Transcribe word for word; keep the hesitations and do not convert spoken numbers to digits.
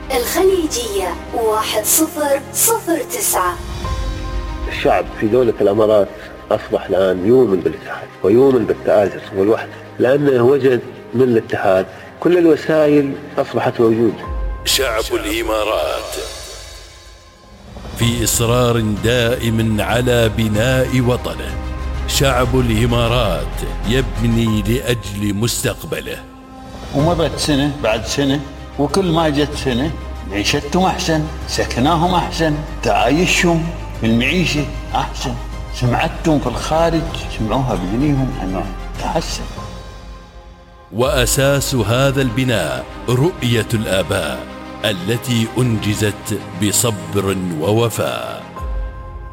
الخليجية واحد صفر صفر تسعة. الشعب في دولة الإمارات أصبح الآن يؤمن بالاتحاد ويؤمن بالتآزر والوحدة، لأنه وجد من الاتحاد كل الوسائل أصبحت موجودة. شعب الإمارات في إصرار دائم على بناء وطنه. شعب الإمارات يبني لأجل مستقبله. ومضت سنة بعد سنة، وكل ما جت سنة عيشتهم أحسن، سكناهم أحسن، تعايشهم في المعيشة أحسن، سمعتهم في الخارج سمعوها بأذنيهم أنه تحسن. وأساس هذا البناء رؤية الآباء التي أنجزت بصبر ووفاء.